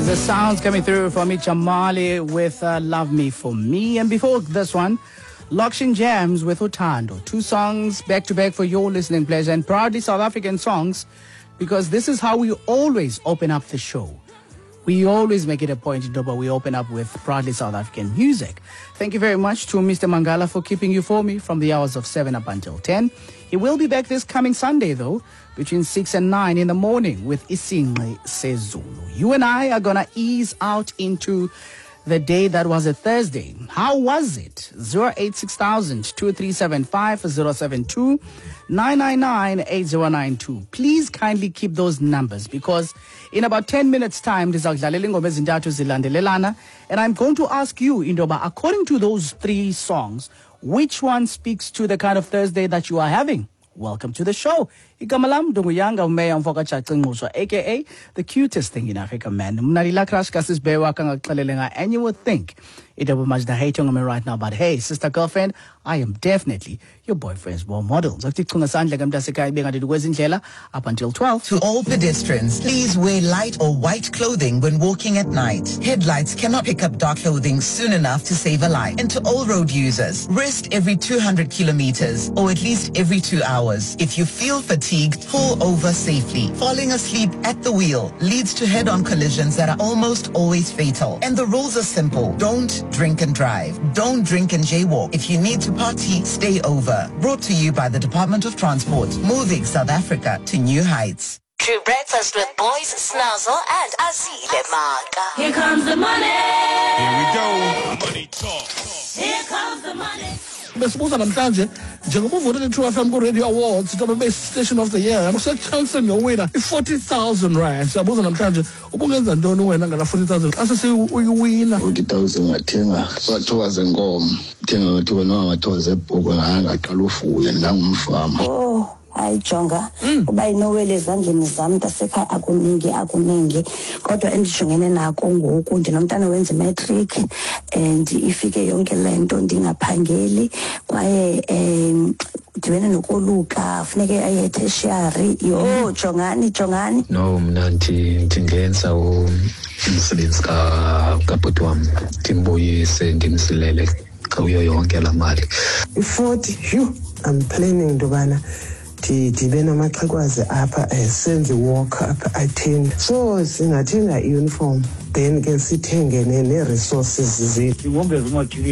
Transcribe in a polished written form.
The sounds coming through from Ichamali with Love Me For Me. And before this one, Lokshin Jams with Utando. Two songs back to back for your listening pleasure, and proudly South African songs, because this is how we always open up the show. We always make it a point, but we open up with proudly South African music. Thank you very much to Mr. Mangala for keeping you for me from the hours of 7 up until 10. He will be back this coming Sunday, though, between 6 and 9 in the morning with Isingwe Sezulu. You and I are going to ease out into the day that was a Thursday. How was it? 086,000-2375 072-999-8092. Please kindly keep those numbers, because in about 10 minutes time, and I'm going to ask you, Indoba, according to those three songs, which one speaks to the kind of Thursday that you are having? Welcome to the show. Ikamalam Dunguyanga Umeya Mfoka Chacingmuswa, aka the cutest thing in Africa, man. Mnalila crash kasis bewa kanga klalelenga, and you would think it would much the hate on me right now, but hey, sister girlfriend, I am definitely your boyfriend's role model. Up until 12. To all pedestrians, please wear light or white clothing when walking at night. Headlights cannot pick up dark clothing soon enough to save a life. And to all road users, rest every 200 kilometers or at least every 2 hours. If you feel fatigued, pull over safely. Falling asleep at the wheel leads to head-on collisions that are almost always fatal. And the rules are simple. Don't drink and drive. Don't drink and jaywalk. If you need to party, stay over. Brought to you by the Department of Transport, moving South Africa to new heights. True breakfast with boys Snazzle and Azile Maka. Here comes the money. Here we go. Money talk. Here comes the money. Besibuza namhlanje njengoba uvotele 2FM ku Radio Awards itobe best station of the year usechance nowina i40,000 rand. Siyabuza namhlanje ubungenza ntoni wena ngala 40,000 asese uyiwina? 40,000 ngathenga bathoka zenkomo, thenga bathoka namathoka zebhoko ngaqala ufuye ngangumfama. Ayijonga uba inowele ezandleni zami ntasekhaya akuningi kodwa endijongene nako ngoku ndinomntana wenza matric and ifike yonke lento ndingaphangeli kwaye ndibene nokoluka funeke aye tertiary. Jongani no mna ndingenza umsebenzi kabhuti wami ndimbuyise ndimsilele kuyo yonke la mali. 40 I'm planning ndobana ndibe namaxhekwazi apha senze walk apha athini, so singathenga uniform then ke sithenge ne resources zethu.